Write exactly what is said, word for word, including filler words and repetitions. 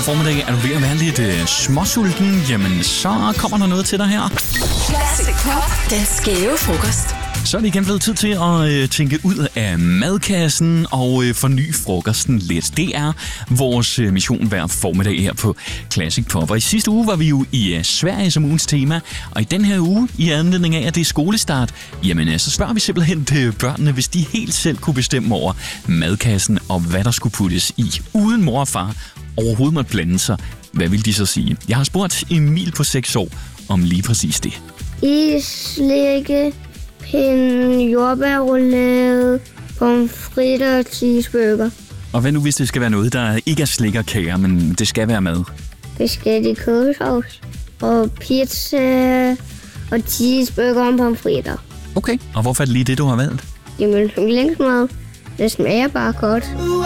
formiddag. Er du ved at være lidt øh, småsulten? Jamen, så kommer der noget til dig her. Classic Pop. Den skæve frokost. Så er det igen blevet tid til at øh, tænke ud af madkassen og øh, forny frokosten lidt. Det er vores øh, mission hver formiddag her på Classic Pop. Og i sidste uge var vi jo i øh, Sverige som ugens tema. Og i den her uge, i anledning af, at det er skolestart, jamen øh, så spørger vi simpelthen til børnene, hvis de helt selv kunne bestemme over madkassen og hvad der skulle puttes i. Uden mor og far overhovedet måtte blande sig. Hvad vil de så sige? Jeg har spurgt Emil på seks år om lige præcis det. Islægge, pind, jordbærroulade, pomfritter og cheeseburger. Og hvad nu, hvis det skal være noget, der ikke er slik og kager, men det skal være mad? Forskellige kødsovs og pizza og cheeseburger og pomfritter. Okay, og hvorfor er det lige det, du har valgt? Jamen, yndlingsmad, det smager bare godt.